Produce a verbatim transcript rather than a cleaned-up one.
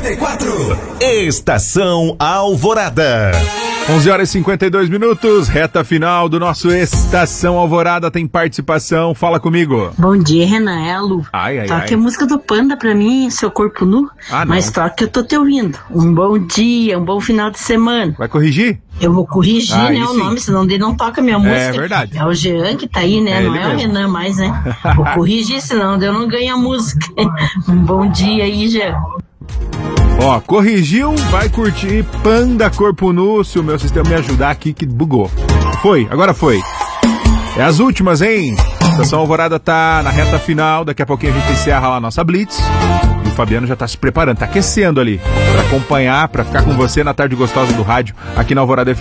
noventa e quatro. Estação Alvorada. onze horas e cinquenta e dois minutos, reta final do nosso Estação Alvorada, tem participação, fala comigo. Bom dia, Renan, é a Lu. Ai, ai, Toque ai. a música do Panda pra mim, Seu Corpo Nu, Ah, não. mas toque que eu tô te ouvindo. Um bom dia, um bom final de semana. Vai corrigir? Eu vou corrigir, Ah, né, aí o sim. nome, senão ele não toca a minha música. É verdade. É o Jean que tá aí, né, É não ele é o mesmo. Renan mais, né. Vou corrigir, senão eu não ganho a música. Um bom dia aí, Jean. Ó, corrigiu, vai curtir Panda Corpo Nu, se o meu sistema me ajudar aqui que bugou. Foi, agora foi. É as últimas, hein? Estação Alvorada tá na reta final, daqui a pouquinho a gente encerra lá a nossa Blitz. E o Fabiano já tá se preparando, tá aquecendo ali, pra acompanhar, pra ficar com você na tarde gostosa do rádio, aqui na Alvorada F M.